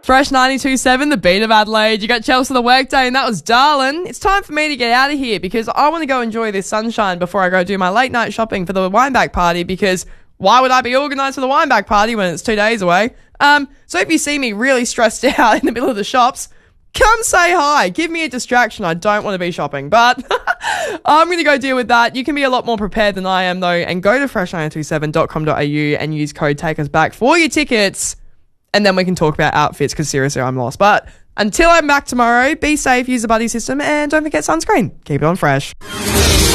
Fresh 92.7, the beat of Adelaide. You got Chelsea the workday, and that was Darlin. It's time for me to get out of here because I want to go enjoy this sunshine before I go do my late night shopping for the Wineback party, because why would I be organised for the Wineback party when it's 2 days away? So if you see me really stressed out in the middle of the shops, come say hi. Give me a distraction. I don't want to be shopping, but I'm going to go deal with that. You can be a lot more prepared than I am, though, and go to fresh927.com.au and use code TAKEUSBACK for your tickets, and then we can talk about outfits, because seriously, I'm lost. But until I'm back tomorrow, be safe, use the buddy system, and don't forget sunscreen. Keep it on fresh.